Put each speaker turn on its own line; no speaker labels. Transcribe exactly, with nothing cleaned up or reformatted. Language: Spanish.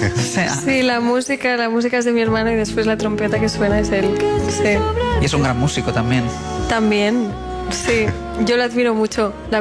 Sí, la música, la música es de mi hermano y después la trompeta que suena es él. Sí.
Y es un gran músico también.
También, sí. Yo lo admiro mucho. La